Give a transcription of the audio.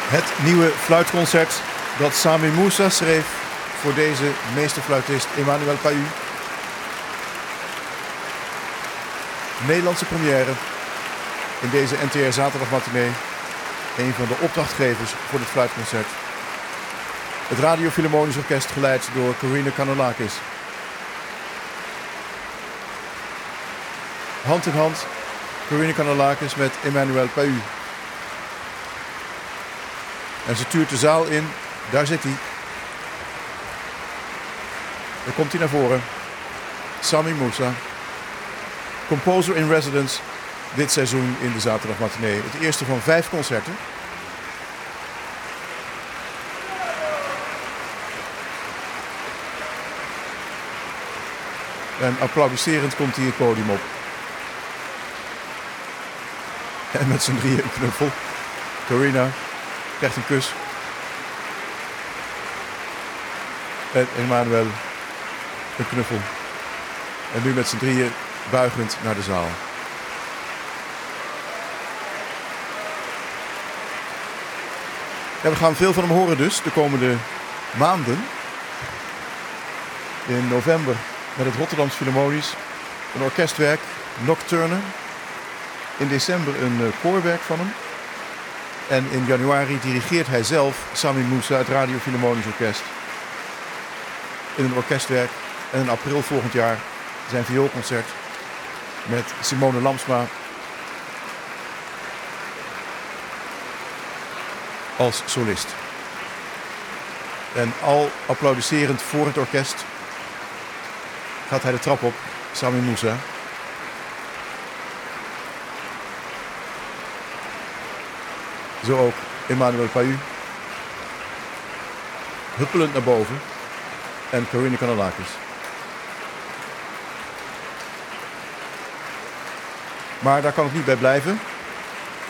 Het nieuwe fluitconcert dat Sami Moussa schreef voor deze meesterfluitist Emmanuel Pahud. Nederlandse première in deze NTR Zaterdagmatinee. Een van de opdrachtgevers voor dit fluitconcert. Het Radio Philharmonisch Orkest geleid door Corine Kanellakis. Hand in hand Corine Kanellakis met Emmanuel Pahud. En ze tuurt de zaal in. Daar zit hij. Daar komt hij naar voren. Sami Moussa. Composer in residence dit seizoen in de Zaterdagmatinee. Het eerste van 5 concerten. En applaudisserend komt hij het podium op. En met z'n drieën een knuffel. Corina krijgt een kus. En Emmanuel een knuffel. En nu met z'n drieën buigend naar de zaal. Ja, we gaan veel van hem horen dus de komende maanden. In november met het Rotterdams Philharmonisch een orkestwerk, Nocturne. In december een koorwerk van hem. En in januari dirigeert hij zelf, Sami Moussa, het Radio Philharmonisch Orkest. In een orkestwerk. En in april volgend jaar zijn vioolconcert met Simone Lamsma als solist. En al applaudisserend voor het orkest gaat hij de trap op, Sami Moussa. Zo ook Emmanuel Pahud. Huppelend naar boven. En Corine Kanellakis. Maar daar kan het niet bij blijven.